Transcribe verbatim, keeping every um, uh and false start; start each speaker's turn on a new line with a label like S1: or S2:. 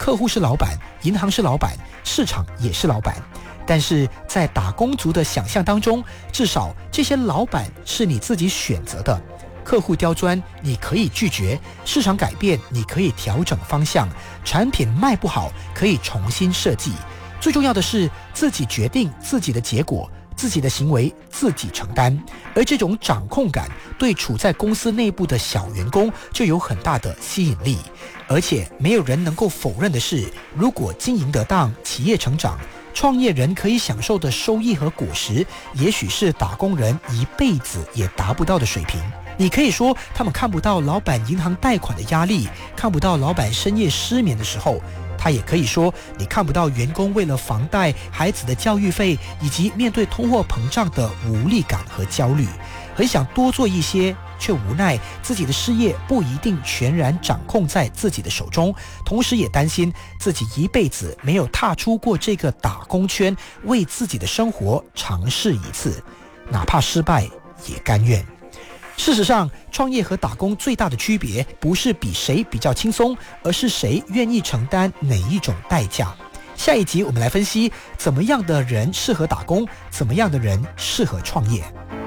S1: 客户是老板，银行是老板，市场也是老板。但是在打工族的想象当中，至少这些老板是你自己选择的。客户刁钻，你可以拒绝；市场改变，你可以调整方向；产品卖不好，可以重新设计。最重要的是，自己决定自己的结果，自己的行为自己承担。而这种掌控感，对处在公司内部的小员工就有很大的吸引力。而且没有人能够否认的是，如果经营得当，企业成长，创业人可以享受的收益和果实，也许是打工人一辈子也达不到的水平。你可以说他们看不到老板银行贷款的压力，看不到老板深夜失眠的时候，他也可以说你看不到员工为了房贷、孩子的教育费以及面对通货膨胀的无力感和焦虑，很想多做一些，却无奈自己的事业不一定全然掌控在自己的手中，同时也担心自己一辈子没有踏出过这个打工圈，为自己的生活尝试一次，哪怕失败也甘愿。事实上，创业和打工最大的区别不是比谁比较轻松，而是谁愿意承担哪一种代价。下一集我们来分析怎么样的人适合打工，怎么样的人适合创业。